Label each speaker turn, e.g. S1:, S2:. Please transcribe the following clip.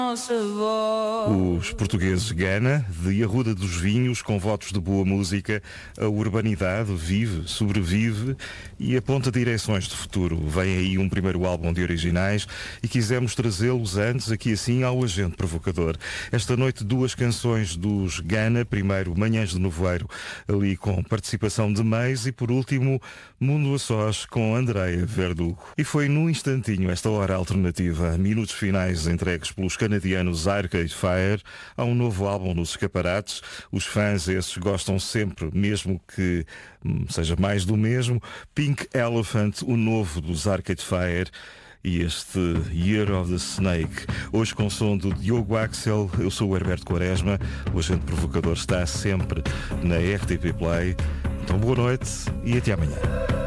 S1: Os portugueses Gana, de Arruda dos Vinhos, com votos de boa música, a urbanidade vive, sobrevive e aponta direções de futuro. Vem aí um primeiro álbum de originais e quisemos trazê-los antes, aqui assim, ao Agente Provocador. Esta noite, 2 canções dos Gana. Primeiro, Manhãs de Nevoeiro, ali com participação de Meis, e por último, Mundo a Sós, com Andreia Verdugo. E foi num instantinho, esta hora alternativa, minutos finais entregues pelos canadianos Arcade Fire. Há um novo álbum nos escaparates. Os fãs esses gostam sempre, mesmo que seja mais do mesmo. Pink Elephant, o novo dos Arcade Fire. E este Year of the Snake, hoje com som do Diogo Axel. Eu sou o Herberto Quaresma. O Agente Provocador está sempre na RTP Play. Então boa noite e até amanhã.